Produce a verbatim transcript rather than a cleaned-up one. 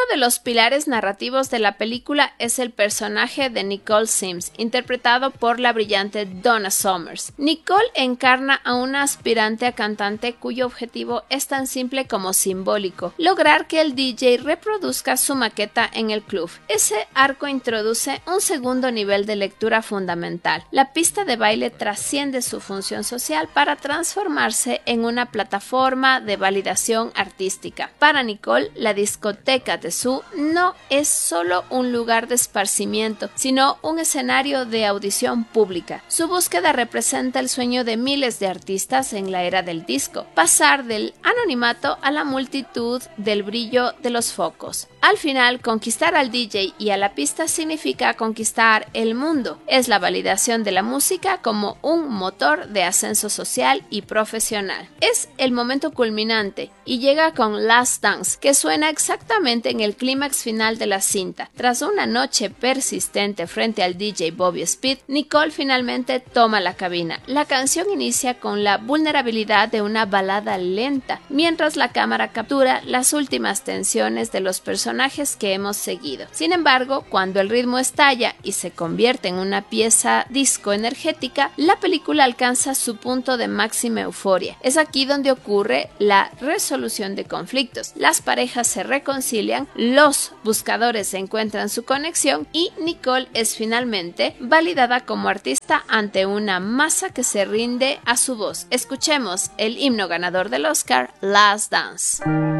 de los pilares narrativos de la película es el personaje de Nicole Sims, interpretado por la brillante Donna Summers. Nicole encarna a una aspirante a cantante cuyo objetivo es tan simple como simbólico: lograr que el D J reproduzca su maqueta en el club. Ese arco introduce un segundo nivel de lectura fundamental. La pista de baile trasciende su función social para transformarse en una plataforma de validación artística. Para Nicole, la discoteca Dessous no es solo un lugar de esparcimiento, sino un escenario de audición pública. Su búsqueda representa el sueño de miles de artistas en la era del disco: pasar del anonimato a la multitud del brillo de los focos. Al final, conquistar al D J y a la pista significa conquistar el mundo. Es la validación de la música como un motor de ascenso social y profesional. Es el momento culminante y llega con Last Dance, que suena exactamente en el clímax final de la cinta. Tras una noche persistente frente al D J Bobby Speed, Nicole finalmente toma la cabina. La canción inicia con la vulnerabilidad de una balada lenta, mientras la cámara captura las últimas tensiones de los personajes que hemos seguido. Sin embargo, cuando el ritmo estalla y se convierte en una pieza disco energética, la película alcanza su punto de máxima euforia. Es aquí donde ocurre la resolución de conflictos. Las parejas se reconcilian, los buscadores encuentran su conexión y Nicole es finalmente validada como artista ante una masa que se rinde a su voz. Escuchemos el himno ganador del Oscar, Last Dance.